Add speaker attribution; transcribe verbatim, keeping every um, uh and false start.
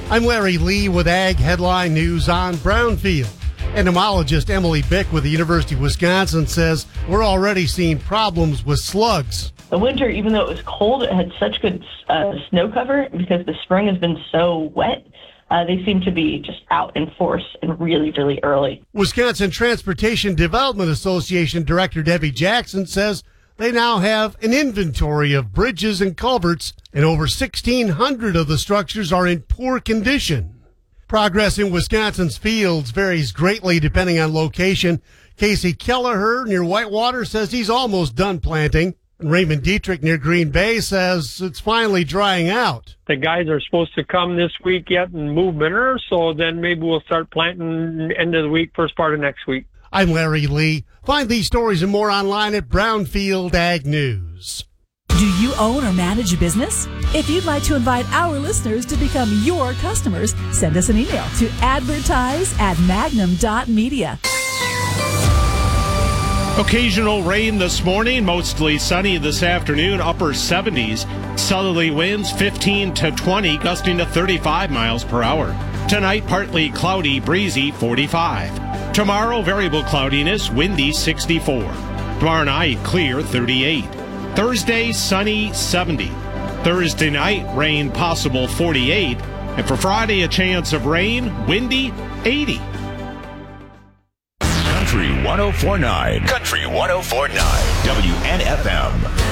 Speaker 1: I'm Larry Lee with Ag Headline News on Brownfield. Entomologist Emily Bick with the University of Wisconsin says we're already seeing problems with slugs.
Speaker 2: The winter, even though it was cold, it had such good uh, snow cover because the spring has been so wet. Uh, they seem to be just out in force and really, really early.
Speaker 1: Wisconsin Transportation Development Association Director Debbie Jackson says they now have an inventory of bridges and culverts, and over sixteen hundred of the structures are in poor condition. Progress in Wisconsin's fields varies greatly depending on location. Casey Kelleher near Whitewater says he's almost done planting. And Raymond Dietrich near Green Bay says it's finally drying out.
Speaker 3: The guys are supposed to come this week yet and move manure, so then maybe we'll start planting end of the week, first part of next week.
Speaker 1: I'm Larry Lee. Find these stories and more online at Brownfield Ag News.
Speaker 4: Do you own or manage a business? If you'd like to invite our listeners to become your customers, send us an email to advertise at magnum dot media.
Speaker 5: Occasional rain this morning, mostly sunny this afternoon, upper seventies. Southerly winds fifteen to twenty, gusting to thirty-five miles per hour. Tonight, partly cloudy, breezy, forty-five. Tomorrow, variable cloudiness, windy, sixty-four. Tomorrow night, clear, thirty-eight. Thursday, sunny, seventy. Thursday night, rain possible, forty-eight. And for Friday, a chance of rain, windy, eighty.
Speaker 6: Country one oh four point nine. Country one oh four point nine. W N F M.